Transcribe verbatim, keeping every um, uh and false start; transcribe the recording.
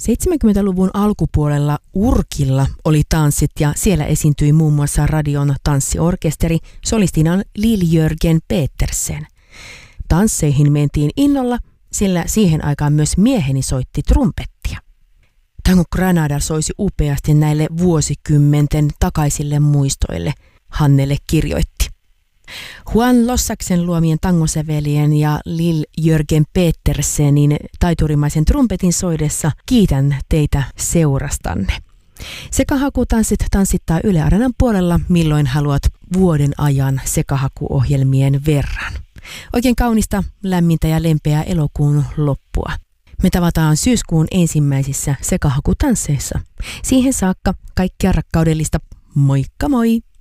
seitsemänkymmentäluvun alkupuolella Urkilla oli tanssit ja siellä esiintyi muun muassa radion tanssiorkesteri solistina Lill-Jörgen Petersen. Tansseihin mentiin innolla, sillä siihen aikaan myös mieheni soitti trumpettia. Tango Granada soisi upeasti näille vuosikymmenten takaisille muistoille, Hannele kirjoitti. Juan Lossaksen luomien tangosävelien ja Lill-Jörgen Petersenin taiturimaisen trumpetin soidessa kiitän teitä seurastanne. Sekahakutanssit tanssittaa Yle Areenan puolella, milloin haluat vuoden ajan sekahakuohjelmien verran. Oikein kaunista, lämmintä ja lempeää elokuun loppua. Me tavataan syyskuun ensimmäisissä sekahakutansseissa. Siihen saakka kaikkia rakkaudellista. Moikka moi!